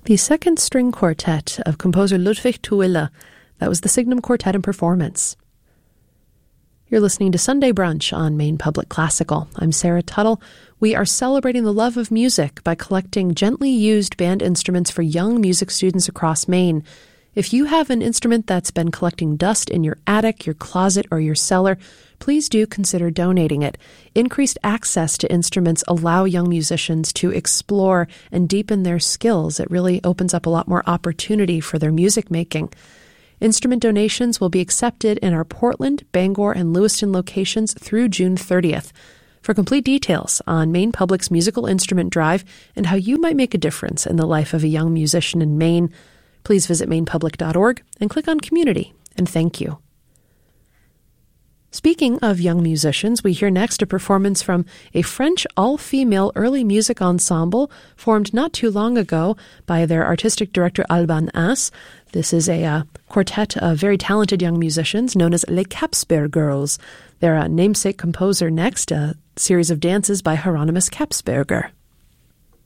The second string quartet of composer Ludwig Tüille. That was the Signum Quartet in performance. You're listening to Sunday Brunch on Maine Public Classical. I'm Sarah Tuttle. We are celebrating the love of music by collecting gently used band instruments for young music students across Maine. If you have an instrument that's been collecting dust in your attic, your closet, or your cellar, please do consider donating it. Increased access to instruments allow young musicians to explore and deepen their skills. It really opens up a lot more opportunity for their music making. Instrument donations will be accepted in our Portland, Bangor, and Lewiston locations through June 30th. For complete details on Maine Public's musical instrument drive and how you might make a difference in the life of a young musician in Maine, please visit mainepublic.org and click on Community, and thank you. Speaking of young musicians, we hear next a performance from a French all-female early music ensemble formed not too long ago by their artistic director Alban As. This is a quartet of very talented young musicians known as Les Capsper Girls. Their namesake composer next, a series of dances by Hieronymus Capsberger.